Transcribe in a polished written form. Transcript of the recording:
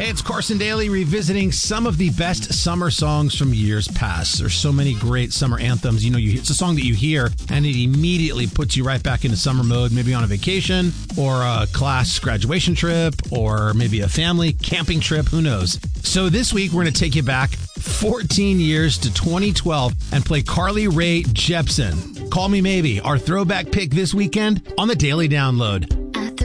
Hey, it's Carson Daly revisiting some of the best summer songs from years past. There's so many great summer anthems. It's a song that you hear and it immediately puts you right back into summer mode, maybe on a vacation or a class graduation trip or maybe a family camping trip. Who knows? So this week, we're going to take you back 14 years to 2012 and play Carly Rae Jepsen. Call Me Maybe, our throwback pick this weekend on the Daily Download.